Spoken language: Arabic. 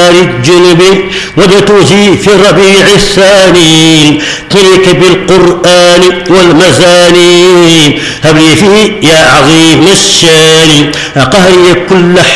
نار الجنب وجتوزي في الربيع الثاني تلك بالقرآن والمزاني هب لي فيه يا عظيم الشان قهري كل